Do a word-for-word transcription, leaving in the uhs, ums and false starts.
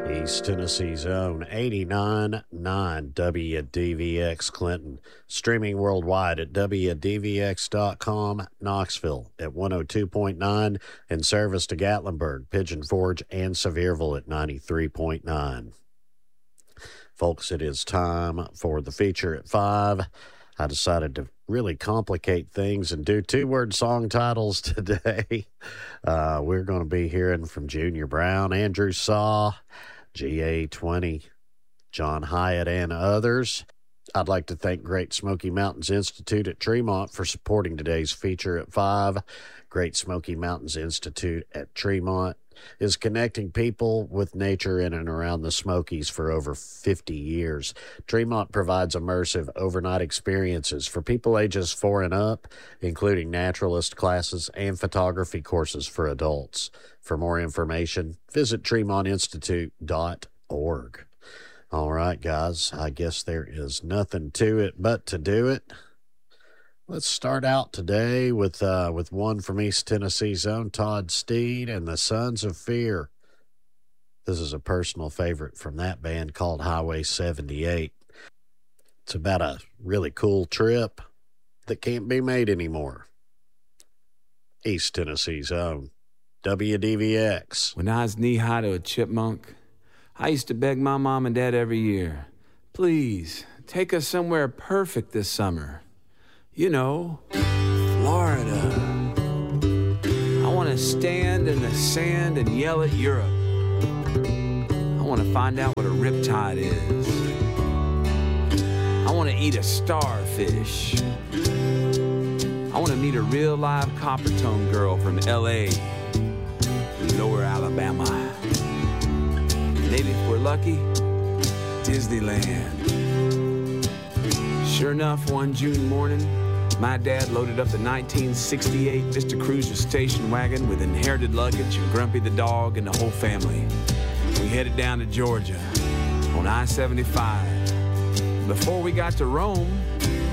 East Tennessee's own eighty-nine point nine W D V X Clinton, streaming worldwide at W D V X dot com, Knoxville at one oh two point nine, and service to Gatlinburg, Pigeon Forge, and Sevierville at ninety-three point nine. Folks, it is time for the feature at five. I decided to really complicate things and do two-word song titles today. Uh, we're going to be hearing from Junior Brown, Andrew Saw, G A twenty, John Hyatt, and others. I'd like to thank Great Smoky Mountains Institute at Tremont for supporting today's feature at five. Great Smoky Mountains Institute at Tremont is connecting people with nature in and around the Smokies for over fifty years. Tremont provides immersive overnight experiences for people ages four and up, including naturalist classes and photography courses for adults. For more information, visit Tremont Institute dot org. All right, guys, I guess there is nothing to it but to do it. Let's start out today with uh, with one from East Tennessee's own Todd Steed and the Sons of Fear. This is a personal favorite from that band called Highway seventy-eight. It's about a really cool trip that can't be made anymore. East Tennessee's own W D V X. When I was knee-high to a chipmunk, I used to beg my mom and dad every year, please, take us somewhere perfect this summer. You know, Florida. I want to stand in the sand and yell at Europe. I want to find out what a riptide is. I want to eat a starfish. I want to meet a real live Coppertone girl from L A, Lower Alabama. Maybe if we're lucky, Disneyland. Sure enough, one June morning, my dad loaded up the nineteen sixty-eight Vista Cruiser station wagon with inherited luggage and Grumpy the dog and the whole family. We headed down to Georgia on I seventy-five. Before we got to Rome,